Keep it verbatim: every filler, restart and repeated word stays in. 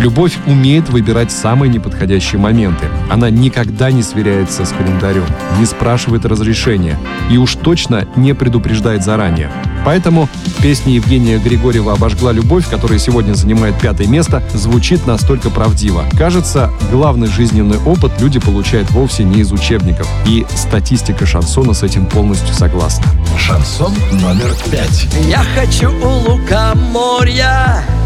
Любовь умеет выбирать самые неподходящие моменты. Она никогда не сверяется с календарем, не спрашивает разрешения и уж точно не предупреждает заранее. Поэтому песня Евгения Григорьева «Обожгла любовь», которая сегодня занимает пятое место, звучит настолько правдиво. Кажется, главный жизненный опыт люди получают вовсе не из учебников. И статистика шансона с этим полностью согласна. Шансон номер пять. Я хочу у лукоморья